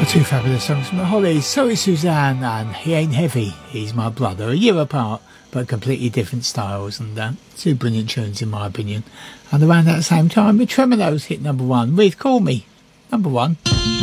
Two fabulous songs from the Hollies. So is Suzanne and He Ain't Heavy, He's My Brother. A year apart, but completely different styles, and two brilliant tunes in my opinion. And around that same time, the Tremolos hit number one with Call Me, number one.